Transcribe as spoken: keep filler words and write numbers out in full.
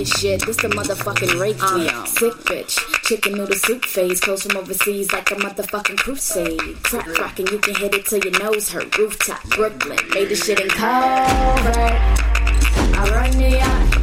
Shit, this the motherfucking rake we on. Sick bitch, chicken noodle soup phase. Clothes from overseas like a motherfucking crusade. Crack rockin', you can hit it till your nose hurt. Rooftop, Brooklyn, made this shit in Culver. I run New York,